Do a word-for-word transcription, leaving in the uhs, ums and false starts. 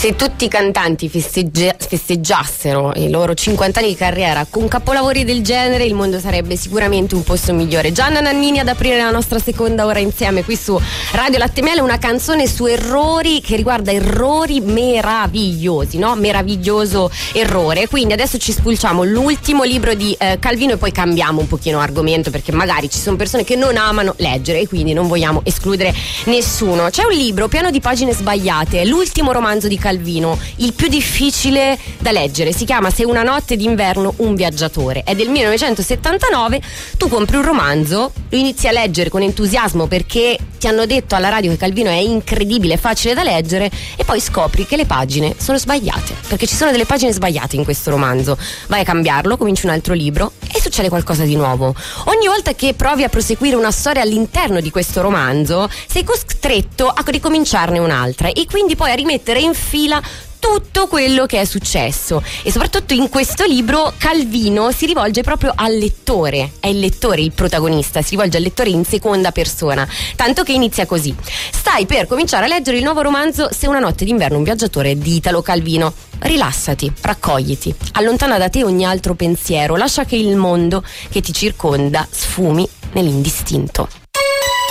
Se tutti i cantanti festeggia- festeggiassero i loro cinquanta anni di carriera con capolavori del genere, il mondo sarebbe sicuramente un posto migliore. Gianna Nannini ad aprire la nostra seconda ora insieme qui su Radio Latte Miele, una canzone su errori che riguarda errori meravigliosi, no? Meraviglioso errore. Quindi adesso ci spulciamo l'ultimo libro di eh, Calvino e poi cambiamo un pochino argomento, perché magari ci sono persone che non amano leggere e quindi non vogliamo escludere nessuno. C'è un libro pieno di pagine sbagliate, è l'ultimo romanzo di Calvino, il più difficile da leggere, si chiama Se una notte d'inverno un viaggiatore, è del millenovecentosettantanove. Tu compri un romanzo, lo inizi a leggere con entusiasmo perché ti hanno detto alla radio che Calvino è incredibile, facile da leggere, e poi scopri che le pagine sono sbagliate, perché ci sono delle pagine sbagliate in questo romanzo. Vai a cambiarlo, cominci un altro libro e succede qualcosa di nuovo. Ogni volta che provi a proseguire una storia all'interno di questo romanzo sei costretto a ricominciarne un'altra e quindi poi a rimettere in fila tutto quello che è successo. E soprattutto in questo libro Calvino si rivolge proprio al lettore, è il lettore il protagonista, si rivolge al lettore in seconda persona, tanto che inizia così: stai per cominciare a leggere il nuovo romanzo Se una notte d'inverno un viaggiatore di Italo Calvino. Rilassati, raccogliti, allontana da te ogni altro pensiero, lascia che il mondo che ti circonda sfumi nell'indistinto.